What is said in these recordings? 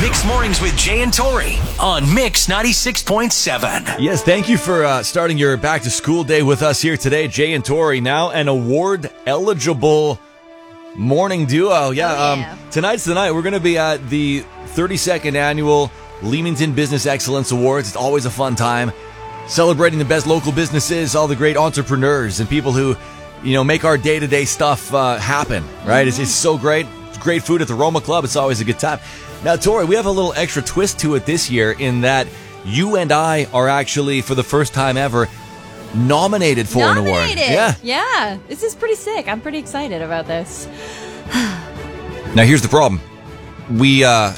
Mix Mornings with Jay and Tori on Mix 96.7. Yes, thank you for starting your back to school day with us here today. Jay and Tori, now an award eligible morning duo. Tonight's the night. We're going to be at the 32nd annual Leamington Business Excellence Awards. It's always a fun time celebrating the best local businesses, all the great entrepreneurs and people who, make our day-to-day stuff happen, right? It's so great. It's great food at the Roma Club. It's always a good time. Now, Tori, we have a little extra twist to it this year in that you and I are actually, for the first time ever, nominated for an award. Yeah. This is pretty sick. I'm pretty excited about this. Now, here's the problem. We haven't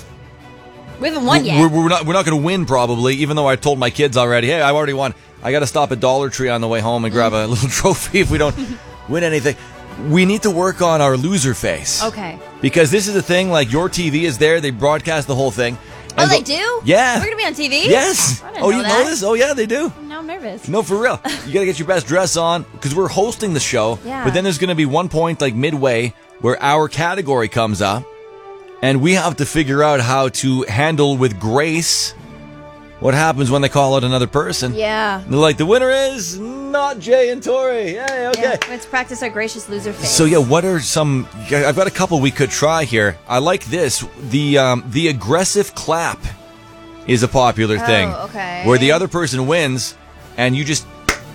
won yet. We're not going to win, probably, even though I told my kids already, hey, I already won. I got to stop at Dollar Tree on the way home and grab a little trophy if we don't win anything. We need to work on our loser face. Okay. Because this is the thing, like, your TV is there. They broadcast the whole thing. Oh, they do? Yeah. We're going to be on TV? Yes. Oh, you know this? Oh, yeah, they do. Now I'm nervous. No, for real. You got to get your best dress on because we're hosting the show. Yeah. But then there's going to be one point, like midway, where our category comes up. And we have to figure out how to handle with grace what happens when they call out another person. Yeah. They're like, the winner is not Jay and Tori. Yay, okay. Yeah, let's practice our gracious loser face. So, what are some... I've got a couple we could try here. I like this. The aggressive clap is a popular thing. Okay. Where the other person wins, and you just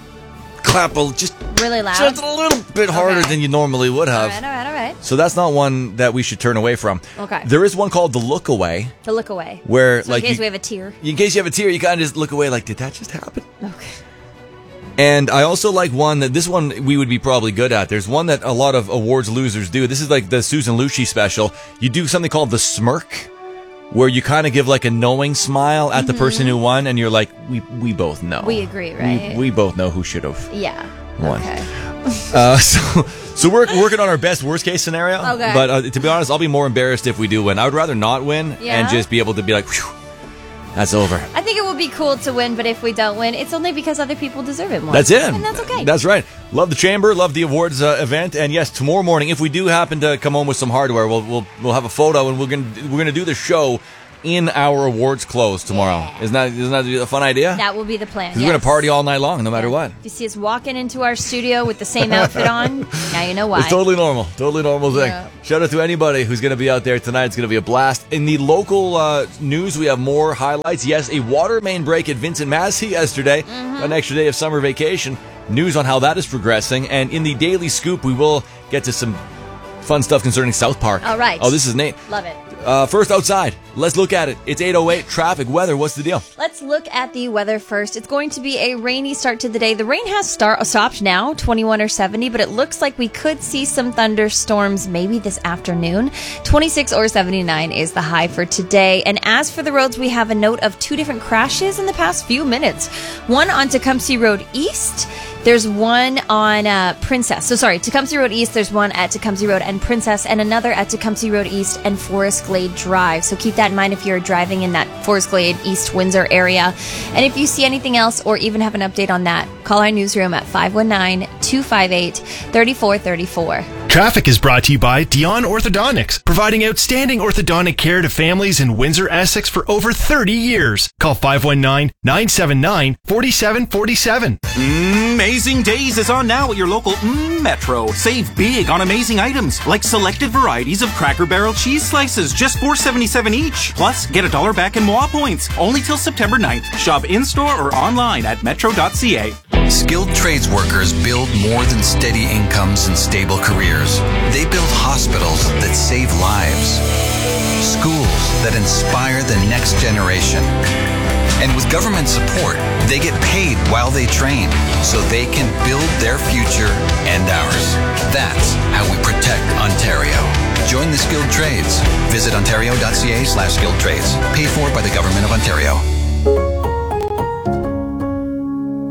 clap just really loud? Just a little bit harder than you normally would have. All right. So that's not one that we should turn away from. Okay. There is one called the look away. The look away. Where, so in case we have a tear. In case you have a tear, you kind of just look away like, did that just happen? Okay. And I also like this one we would be probably good at. There's one that a lot of awards losers do. This is like the Susan Lucci special. You do something called the smirk, where you kind of give like a knowing smile at the person who won, and you're like, we both know. We agree, right? We both know who should have won. Okay. So we're working on our best worst case scenario. Okay. But to be honest, I'll be more embarrassed if we do win. I would rather not win and just be able to be like, whew, that's over. I think it would be cool to win, but if we don't win, it's only because other people deserve it more. That's it. And that's okay. That's right. Love the chamber, love the awards event, and yes, tomorrow morning, if we do happen to come home with some hardware, we'll have a photo, and we're gonna do the show in our awards clothes tomorrow. Yeah. Isn't that a fun idea? That will be the plan. We're going to party all night long, no matter what. If you see us walking into our studio with the same outfit on, now you know why. It's totally normal thing. Yeah. Shout out to anybody who's going to be out there tonight. It's going to be a blast. In the local news, we have more highlights. Yes, a water main break at Vincent Massey yesterday. An extra day of summer vacation. News on how that is progressing. And in the Daily Scoop, we will get to some fun stuff concerning South Park. All right. Oh, this is Nate. Love it. First, outside. Let's look at it. It's 8:08. Traffic, weather. What's the deal? Let's look at the weather first. It's going to be a rainy start to the day. The rain has stopped now, 21 or 70, but it looks like we could see some thunderstorms maybe this afternoon. 26 or 79 is the high for today. And as for the roads, we have a note of two different crashes in the past few minutes. One on Tecumseh Road East. There's one on Princess. Tecumseh Road East, there's one at Tecumseh Road and Princess, and another at Tecumseh Road East and Forest Glade Drive. So keep that in mind if you're driving in that Forest Glade, East Windsor area. And if you see anything else or even have an update on that, call our newsroom at 519-258-3434. Traffic is brought to you by Dion Orthodontics, providing outstanding orthodontic care to families in Windsor, Essex for over 30 years. Call 519-979-4747. Amazing Days is on now at your local Metro. Save big on amazing items like selected varieties of Cracker Barrel cheese slices, just $4.77 each. Plus, get $1 back in MOA points, only till September 9th. Shop in-store or online at metro.ca. Skilled trades workers build more than steady incomes and stable careers. They build hospitals that save lives, schools that inspire the next generation. And with government support, they get paid while they train so they can build their future and ours. That's how we protect Ontario. Join the skilled trades. Visit ontario.ca/skilled trades. Paid for by the Government of Ontario.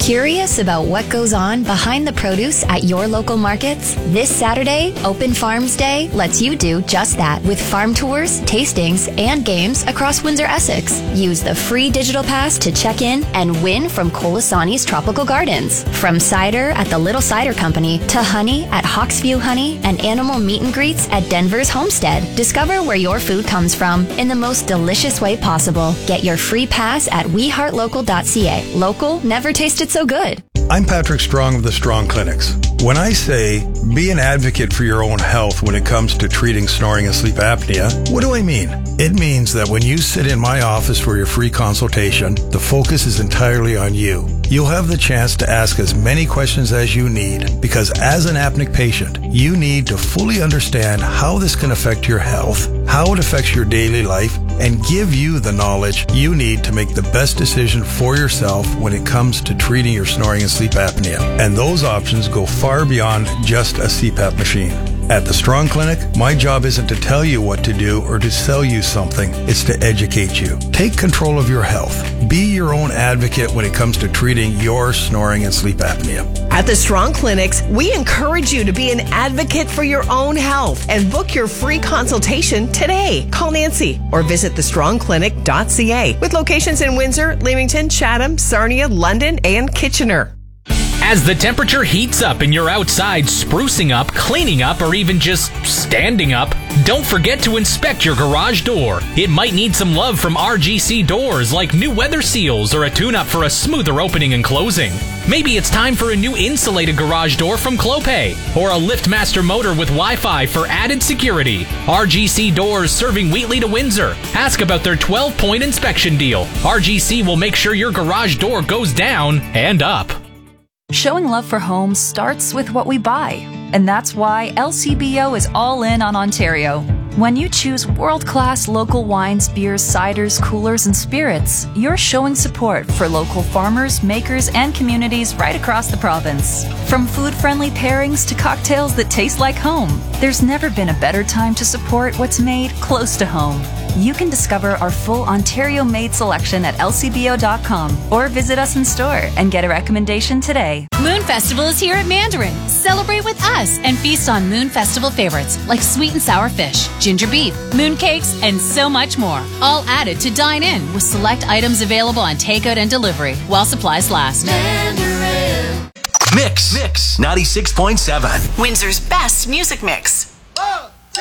Curious about what goes on behind the produce at your local markets? This Saturday, Open Farms Day lets you do just that with farm tours, tastings, and games across Windsor, Essex. Use the free digital pass to check in and win from Colasani's Tropical Gardens. From cider at the Little Cider Company to honey at Hawksview Honey and animal meet and greets at Denver's Homestead. Discover where your food comes from in the most delicious way possible. Get your free pass at weheartlocal.ca. Local never tasted so good. I'm Patrick Strong of the Strong Clinics. When I say be an advocate for your own health when it comes to treating snoring and sleep apnea, what do I mean? It means that when you sit in my office for your free consultation, the focus is entirely on you. You'll have the chance to ask as many questions as you need, because as an apneic patient, you need to fully understand how this can affect your health, how it affects your daily life, and give you the knowledge you need to make the best decision for yourself when it comes to treating your snoring and sleep apnea. And those options go far beyond just a CPAP machine. At the Strong Clinic, my job isn't to tell you what to do or to sell you something, it's to educate you. Take control of your health. Be your own advocate when it comes to treating your snoring and sleep apnea. At the Strong Clinics, we encourage you to be an advocate for your own health and book your free consultation today. Call Nancy or visit thestrongclinic.ca with locations in Windsor, Leamington, Chatham, Sarnia, London, and Kitchener. As the temperature heats up and you're outside sprucing up, cleaning up, or even just standing up, don't forget to inspect your garage door. It might need some love from RGC Doors, like new weather seals or a tune-up for a smoother opening and closing. Maybe it's time for a new insulated garage door from Clopay, or a LiftMaster motor with Wi-Fi for added security. RGC Doors, serving Wheatley to Windsor. Ask about their 12-point inspection deal. RGC will make sure your garage door goes down and up. Showing love for homes starts with what we buy, and that's why LCBO is all in on Ontario. When you choose world-class local wines, beers, ciders, coolers, and spirits, you're showing support for local farmers, makers, and communities right across the province. From food-friendly pairings to cocktails that taste like home, there's never been a better time to support what's made close to home. You can discover our full Ontario-made selection at lcbo.com or visit us in store and get a recommendation today. Moon Festival is here at Mandarin. Celebrate with us and feast on Moon Festival favorites like sweet and sour fish, ginger beef, moon cakes, and so much more. All added to dine in with select items available on takeout and delivery while supplies last. Mandarin. Mix 96.7. Windsor's best music mix.